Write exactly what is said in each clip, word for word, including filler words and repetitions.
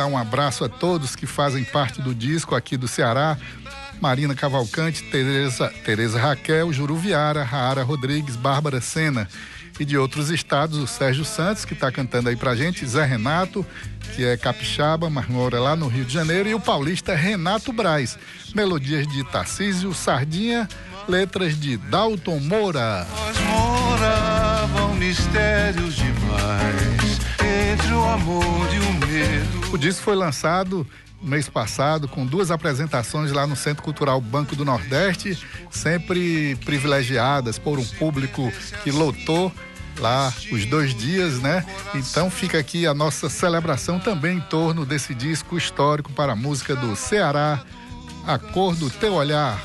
um abraço a todos que fazem parte do disco aqui do Ceará. Marina Cavalcante, Tereza, Tereza Raquel, Juruviara, Raara Rodrigues, Bárbara Sena. E de outros estados, o Sérgio Santos, que está cantando aí pra gente, Zé Renato, que é capixaba, mas mora lá no Rio de Janeiro, e o paulista Renato Braz. Melodias de Tarcísio Sardinha, letras de Dalton Moura. Nós moravam mistérios demais, entre o amor e o medo. O disco foi lançado no mês passado, com duas apresentações lá no Centro Cultural Banco do Nordeste, sempre privilegiadas por um público que lotou lá os dois dias, né? Então fica aqui a nossa celebração também em torno desse disco histórico para a música do Ceará, A Cor do Teu Olhar.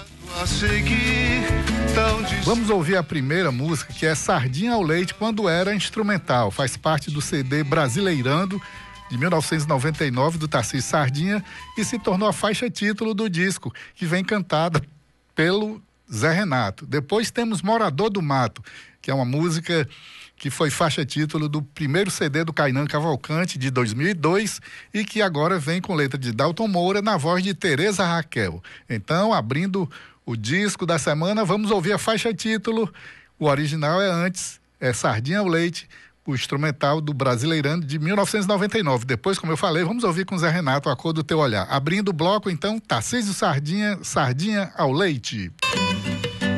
Vamos ouvir a primeira música, que é Sardinha ao Leite, quando era instrumental. Faz parte do C D Brasileirando, de mil novecentos e noventa e nove, do Tarcísio Sardinha, e se tornou a faixa título do disco, que vem cantada pelo Zé Renato. Depois temos Morador do Mato, que é uma música que foi faixa título do primeiro C D do Kainan Cavalcante, de dois mil e dois, e que agora vem com letra de Dalton Moura, na voz de Tereza Raquel. Então, abrindo o disco da semana, vamos ouvir a faixa título. O original é antes, é Sardinha ao Leite, o instrumental do Brasileirando, de mil novecentos e noventa e nove. Depois, como eu falei, vamos ouvir com o Zé Renato, A Cor do Teu Olhar. Abrindo o bloco, então, Tarcísio Sardinha, Sardinha ao Leite.